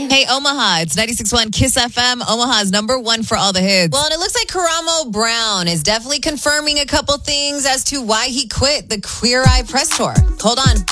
Hey, Omaha, it's 96.1 Kiss FM. Omaha's number one for all the hits. Well, and it looks like Karamo Brown is definitely confirming a couple things as to why he quit the Queer Eye Press Tour. Hold on.